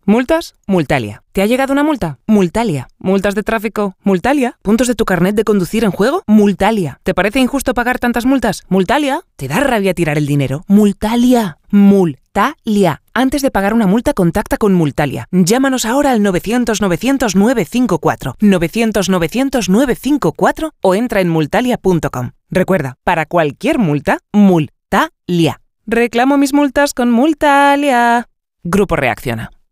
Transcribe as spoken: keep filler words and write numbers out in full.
¿Multas? Multalia. ¿Te ha llegado una multa? Multalia. ¿Multas de tráfico? Multalia. ¿Puntos de tu carnet de conducir en juego? Multalia. ¿Te parece injusto pagar tantas multas? Multalia. ¿Te da rabia tirar el dinero? Multalia. Multalia. Antes de pagar una multa, contacta con Multalia. Llámanos ahora al novecientos novecientos nueve cinco cuatro, novecientos novecientos nueve cinco cuatro o entra en multalia punto com. Recuerda, para cualquier multa, Multalia. Reclamo mis multas con Multalia. Grupo Reacciona.